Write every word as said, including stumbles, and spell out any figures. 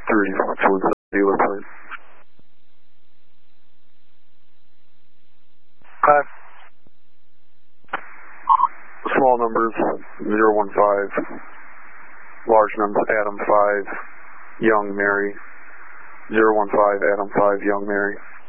three, Fox one seven, dealer plane. Five. Small numbers, zero one five. Large numbers, Adam five, Young Mary. zero one five, Adam five, Young Mary.